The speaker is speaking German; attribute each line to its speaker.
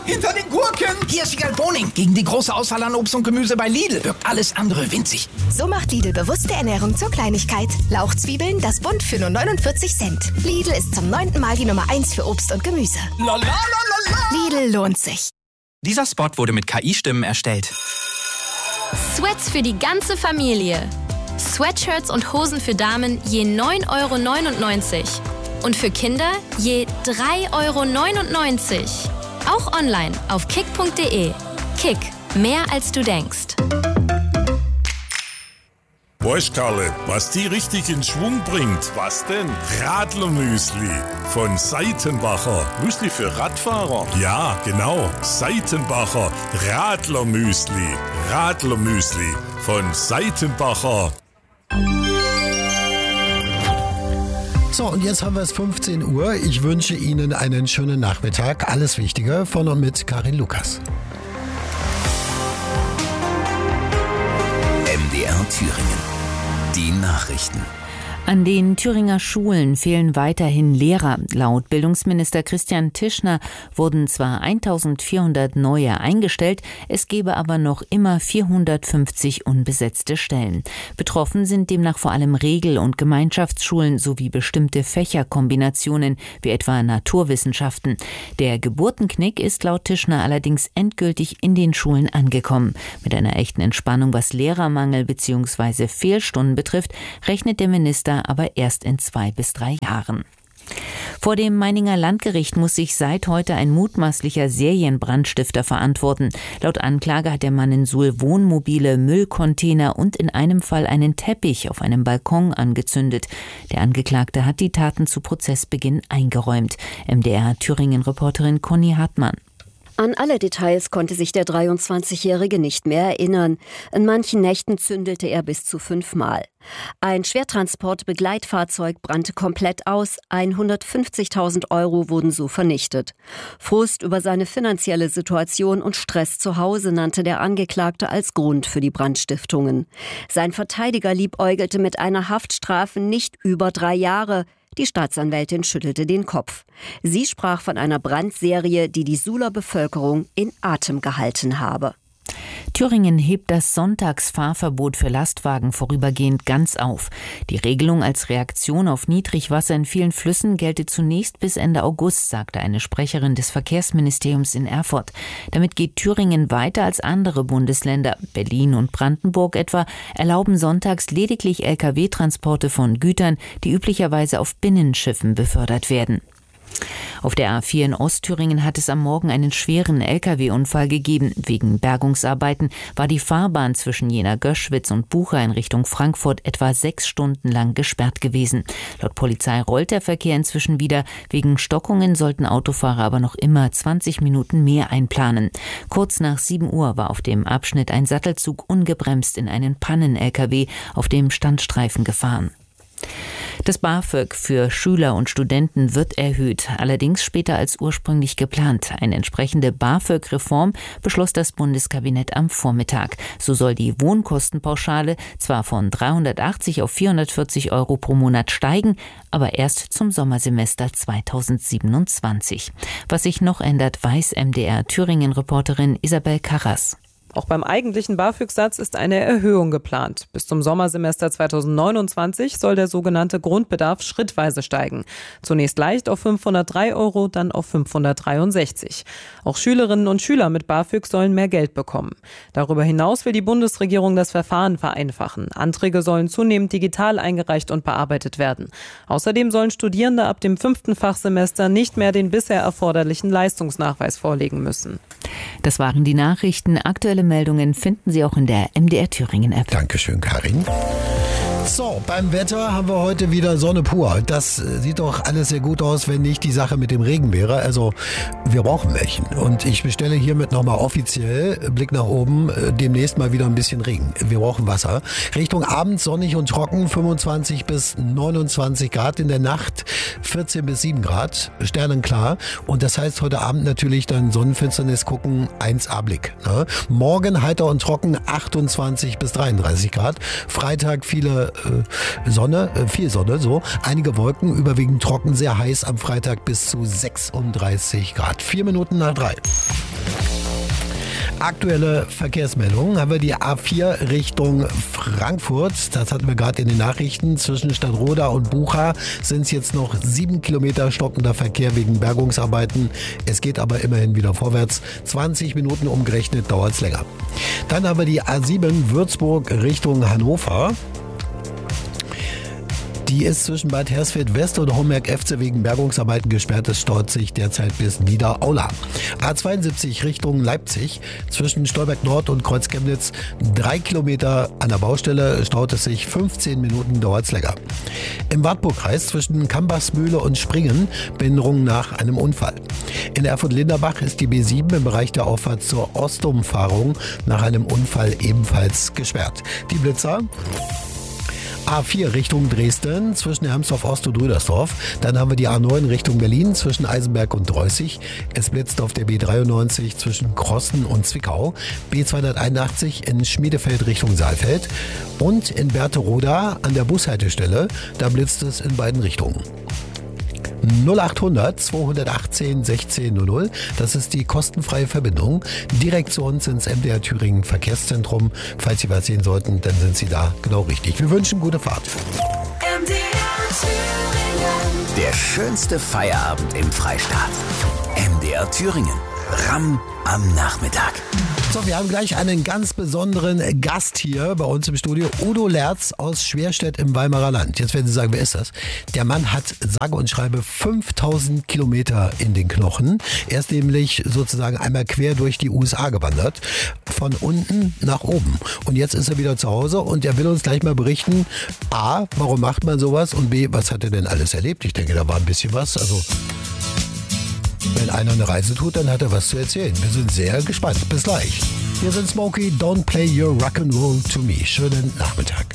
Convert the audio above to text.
Speaker 1: Hinter den Gurken!
Speaker 2: Hier ist Wiegald Boning. Gegen die große Auswahl an Obst und Gemüse bei Lidl wirkt alles andere winzig.
Speaker 3: So macht Lidl bewusste Ernährung zur Kleinigkeit. Lauchzwiebeln, das Bund für nur 49 Cent. Lidl ist zum 9. Mal die Nummer 1 für Obst und Gemüse.
Speaker 1: La la la la la!
Speaker 3: Lidl lohnt sich.
Speaker 4: Dieser Spot wurde mit KI-Stimmen erstellt.
Speaker 5: Sweats für die ganze Familie. Sweatshirts und Hosen für Damen je 9,99 € und für Kinder je 3,99 €. Auch online auf kick.de. Kick, mehr als du denkst.
Speaker 6: Weißt Karle, was die richtig in Schwung bringt? Was denn? Radlermüsli von Seitenbacher. Müsli für Radfahrer? Ja, genau. Seitenbacher Radlermüsli. Radlermüsli von Seitenbacher.
Speaker 7: So, und jetzt haben wir es 15 Uhr. Ich wünsche Ihnen einen schönen Nachmittag. Alles Wichtige von und mit Karin Lukas.
Speaker 8: MDR Thüringen. Die Nachrichten.
Speaker 9: An den Thüringer Schulen fehlen weiterhin Lehrer. Laut Bildungsminister Christian Tischner wurden zwar 1400 neue eingestellt, es gebe aber noch immer 450 unbesetzte Stellen. Betroffen sind demnach vor allem Regel- und Gemeinschaftsschulen sowie bestimmte Fächerkombinationen wie etwa Naturwissenschaften. Der Geburtenknick ist laut Tischner allerdings endgültig in den Schulen angekommen. Mit einer echten Entspannung, was Lehrermangel bzw. Fehlstunden betrifft, rechnet der Minister aber erst in 2 bis 3 Jahren. Vor dem Meininger Landgericht muss sich seit heute ein mutmaßlicher Serienbrandstifter verantworten. Laut Anklage hat der Mann in Suhl Wohnmobile, Müllcontainer und in einem Fall einen Teppich auf einem Balkon angezündet. Der Angeklagte hat die Taten zu Prozessbeginn eingeräumt. MDR Thüringen-Reporterin Conny Hartmann.
Speaker 10: An alle Details konnte sich der 23-Jährige nicht mehr erinnern. In manchen Nächten zündelte er bis zu 5-mal. Ein Schwertransport-Begleitfahrzeug brannte komplett aus, 150.000 € wurden so vernichtet. Frust über seine finanzielle Situation und Stress zu Hause nannte der Angeklagte als Grund für die Brandstiftungen. Sein Verteidiger liebäugelte mit einer Haftstrafe nicht über 3 Jahre. Die Staatsanwältin schüttelte den Kopf. Sie sprach von einer Brandserie, die die Suhler Bevölkerung in Atem gehalten habe.
Speaker 9: Thüringen hebt das Sonntagsfahrverbot für Lastwagen vorübergehend ganz auf. Die Regelung als Reaktion auf Niedrigwasser in vielen Flüssen gelte zunächst bis Ende August, sagte eine Sprecherin des Verkehrsministeriums in Erfurt. Damit geht Thüringen weiter als andere Bundesländer. Berlin und Brandenburg etwa erlauben sonntags lediglich Lkw-Transporte von Gütern, die üblicherweise auf Binnenschiffen befördert werden. Auf der A4 in Ostthüringen hat es am Morgen einen schweren Lkw-Unfall gegeben. Wegen Bergungsarbeiten war die Fahrbahn zwischen Jena-Göschwitz und Bucha in Richtung Frankfurt etwa 6 Stunden lang gesperrt gewesen. Laut Polizei rollt der Verkehr inzwischen wieder. Wegen Stockungen sollten Autofahrer aber noch immer 20 Minuten mehr einplanen. Kurz nach 7 Uhr war auf dem Abschnitt ein Sattelzug ungebremst in einen Pannen-Lkw auf dem Standstreifen gefahren. Das BAföG für Schüler und Studenten wird erhöht, allerdings später als ursprünglich geplant. Eine entsprechende BAföG-Reform beschloss das Bundeskabinett am Vormittag. So soll die Wohnkostenpauschale zwar von 380 auf 440 € pro Monat steigen, aber erst zum Sommersemester 2027. Was sich noch ändert, weiß MDR Thüringen-Reporterin Isabel Karras.
Speaker 11: Auch beim eigentlichen BAföG-Satz ist eine Erhöhung geplant. Bis zum Sommersemester 2029 soll der sogenannte Grundbedarf schrittweise steigen. Zunächst leicht auf 503 €, dann auf 563. Auch Schülerinnen und Schüler mit BAföG sollen mehr Geld bekommen. Darüber hinaus will die Bundesregierung das Verfahren vereinfachen. Anträge sollen zunehmend digital eingereicht und bearbeitet werden. Außerdem sollen Studierende ab dem 5. Fachsemester nicht mehr den bisher erforderlichen Leistungsnachweis vorlegen müssen.
Speaker 9: Das waren die Nachrichten. Aktuelle Meldungen finden Sie auch in der MDR Thüringen App.
Speaker 7: Dankeschön, Karin. So, beim Wetter haben wir heute wieder Sonne pur. Das sieht doch alles sehr gut aus, wenn nicht die Sache mit dem Regen wäre. Also, wir brauchen welchen. Und ich bestelle hiermit nochmal offiziell, Blick nach oben, demnächst mal wieder ein bisschen Regen. Wir brauchen Wasser. Richtung Abend sonnig und trocken, 25 bis 29 Grad. In der Nacht 14 bis 7 Grad, sternenklar. Und das heißt heute Abend natürlich dann Sonnenfinsternis gucken, 1A-Blick. Ne? Morgen heiter und trocken, 28 bis 33 Grad. Freitag viele Sonne, viel Sonne, so. Einige Wolken, überwiegend trocken, sehr heiß am Freitag bis zu 36 Grad. 4 Minuten nach 3. Aktuelle Verkehrsmeldungen haben wir die A4 Richtung Frankfurt. Das hatten wir gerade in den Nachrichten. Zwischen Stadtroda und Bucha sind es jetzt noch 7 Kilometer stockender Verkehr wegen Bergungsarbeiten. Es geht aber immerhin wieder vorwärts. 20 Minuten umgerechnet dauert es länger. Dann haben wir die A7 Würzburg Richtung Hannover. Die ist zwischen Bad Hersfeld West und Homberg-Efze wegen Bergungsarbeiten gesperrt. Es staut sich derzeit bis Nieder-Aula. A72 Richtung Leipzig zwischen Stolberg Nord und Kreuz Chemnitz 3 Kilometer an der Baustelle, staut es sich 15 Minuten, dauert es länger. Im Wartburgkreis zwischen Kambachsmühle und Springen Behinderung nach einem Unfall. In Erfurt-Linderbach ist die B7 im Bereich der Auffahrt zur Ostumfahrung nach einem Unfall ebenfalls gesperrt. Die Blitzer: A4 Richtung Dresden zwischen Hermsdorf Ost und Rüdersdorf. Dann haben wir die A9 Richtung Berlin zwischen Eisenberg und Dreußig. Es blitzt auf der B93 zwischen Krossen und Zwickau. B281 in Schmiedefeld Richtung Saalfeld. Und in Berthe-Roda an der Bushaltestelle, da blitzt es in beiden Richtungen. 0800 218 1600, das ist die kostenfreie Verbindung direkt zu uns ins MDR Thüringen Verkehrszentrum. Falls Sie was sehen sollten, dann sind Sie da genau richtig. Wir wünschen gute Fahrt.
Speaker 8: MDR Thüringen. Der schönste Feierabend im Freistaat. MDR Thüringen. Ramm am Nachmittag.
Speaker 7: So, wir haben gleich einen ganz besonderen Gast hier bei uns im Studio. Udo Lerz aus Schwerstedt im Weimarer Land. Jetzt werden Sie sagen, wer ist das? Der Mann hat sage und schreibe 5000 Kilometer in den Knochen. Er ist nämlich sozusagen einmal quer durch die USA gewandert. Von unten nach oben. Und jetzt ist er wieder zu Hause und er will uns gleich mal berichten, A, warum macht man sowas? Und B, was hat er denn alles erlebt? Ich denke, da war ein bisschen was. Also, wenn einer eine Reise tut, dann hat er was zu erzählen. Wir sind sehr gespannt. Bis gleich. Hier sind Smokey, Don't Play Your Rock'n'Roll to Me. Schönen Nachmittag.